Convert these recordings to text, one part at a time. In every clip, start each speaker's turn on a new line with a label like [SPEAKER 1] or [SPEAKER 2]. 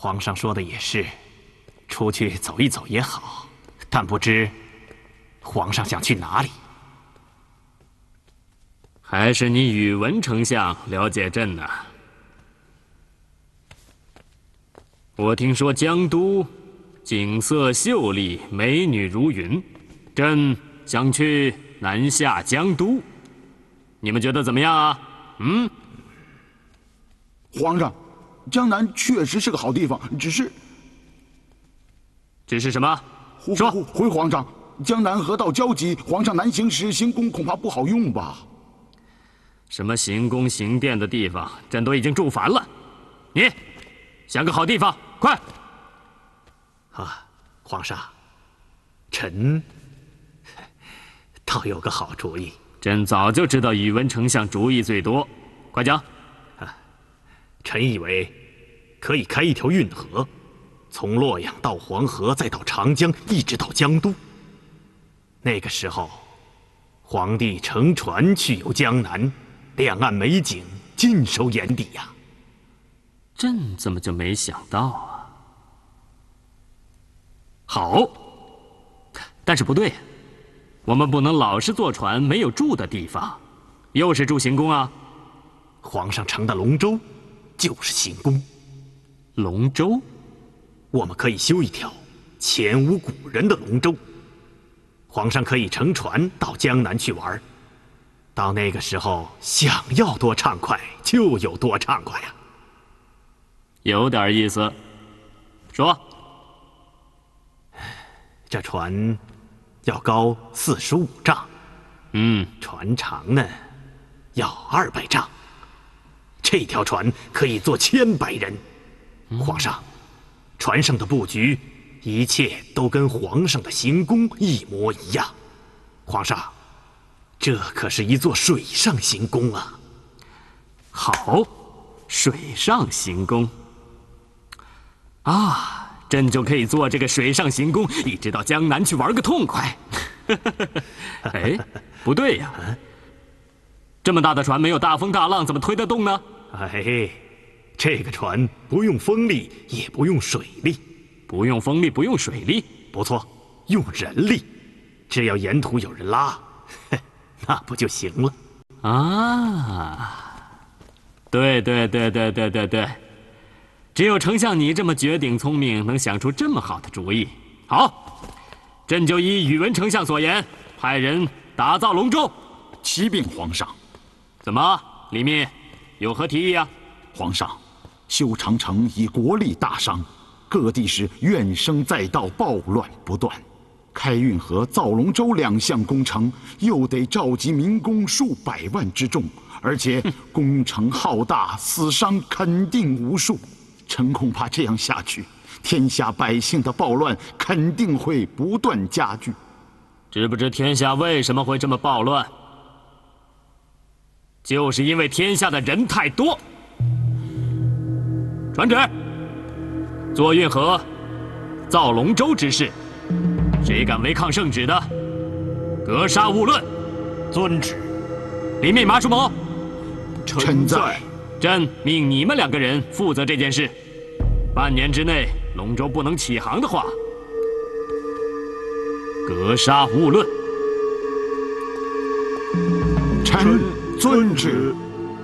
[SPEAKER 1] 皇上说的也是，出去走一走也好，但不知皇上想去哪里？
[SPEAKER 2] 还是你宇文丞相了解朕呢？我听说江都景色秀丽，美女如云，朕想去南下江都，你们觉得怎么样啊？
[SPEAKER 3] 皇上，江南确实是个好地方，只是
[SPEAKER 2] 什么？说，
[SPEAKER 3] 回皇上，江南河道交集，皇上南行时行宫恐怕不好用吧？
[SPEAKER 2] 什么行宫行殿的地方，朕都已经住烦了。你想个好地方，快！
[SPEAKER 1] 啊，皇上，臣倒有个好主意。
[SPEAKER 2] 朕早就知道宇文丞相主意最多，快讲。
[SPEAKER 1] 臣以为可以开一条运河，从洛阳到黄河，再到长江，一直到江都。那个时候，皇帝乘船去游江南，两岸美景尽收眼底呀。
[SPEAKER 2] 朕怎么就没想到啊？好，但是不对，我们不能老是坐船，没有住的地方，又是住行宫啊。
[SPEAKER 1] 皇上乘的龙舟就是行宫。
[SPEAKER 2] 龙舟，
[SPEAKER 1] 我们可以修一条前无古人的龙舟。皇上可以乘船到江南去玩，到那个时候想要多畅快就有多畅快啊！
[SPEAKER 2] 有点意思。说，
[SPEAKER 1] 这船要高45丈，船长呢要200丈。这条船可以坐100人。皇上，船上的布局，一切都跟皇上的行宫一模一样。皇上，这可是一座水上行宫啊！
[SPEAKER 2] 好，水上行宫啊，朕就可以坐这个水上行宫，一直到江南去玩个痛快。哎，不对呀，这么大的船没有大风大浪，怎么推得动呢？
[SPEAKER 1] 哎，这个船不用风力，也不用水力。
[SPEAKER 2] 不用风力，不用水力，
[SPEAKER 1] 不错，用人力，只要沿途有人拉，那不就行了？
[SPEAKER 2] 啊，对，只有丞相你这么绝顶聪明，能想出这么好的主意。好，朕就依宇文丞相所言，派人打造龙舟。
[SPEAKER 3] 启禀皇上。
[SPEAKER 2] 怎么，里面有何提议啊？
[SPEAKER 3] 皇上，修长城以国力大伤，各地是怨声载道，暴乱不断。开运河、造龙舟2项工程，又得召集民工数百万之众，而且工程浩大，死伤肯定无数。臣恐怕这样下去，天下百姓的暴乱肯定会不断加剧。
[SPEAKER 2] 知不知天下为什么会这么暴乱？就是因为天下的人太多。传旨，做运河、造龙舟之事，谁敢违抗圣旨的，格杀勿论。
[SPEAKER 1] 遵旨。
[SPEAKER 2] 李密、马叔谋，
[SPEAKER 3] 臣在。
[SPEAKER 2] 朕命你们2个人负责这件事。半年之内，龙舟不能起航的话，格杀勿论。
[SPEAKER 3] 臣遵旨。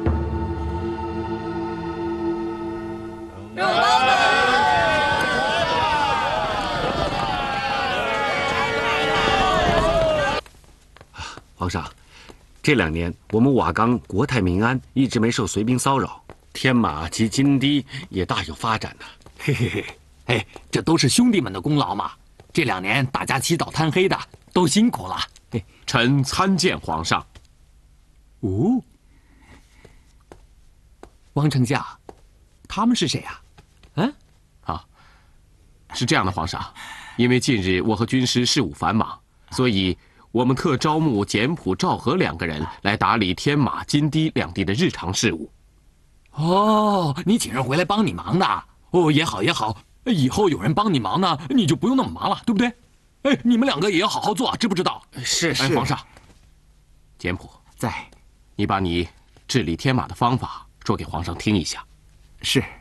[SPEAKER 4] 皇上，这2年我们瓦岗国泰民安，一直没受隋兵骚扰，天马及金堤也大有发展呢。
[SPEAKER 5] 嘿嘿嘿，哎，这都是兄弟们的功劳嘛！这2年大家起早贪黑的，都辛苦了。
[SPEAKER 6] 臣参见皇上。
[SPEAKER 5] 哦，王丞相，他们是谁啊？
[SPEAKER 6] 是这样的，皇上，因为近日我和军师事务繁忙，所以我们特招募简朴、赵和2个人来打理天马、金堤2地的日常事务。
[SPEAKER 5] 哦，你请人回来帮你忙的。哦，也好也好，以后有人帮你忙呢，你就不用那么忙了，对不对？哎，你们2个也要好好做，知不知道？
[SPEAKER 4] 是。
[SPEAKER 6] 哎，皇上，简朴
[SPEAKER 5] 在，
[SPEAKER 6] 你把你治理天马的方法说给皇上听一下。
[SPEAKER 5] 是。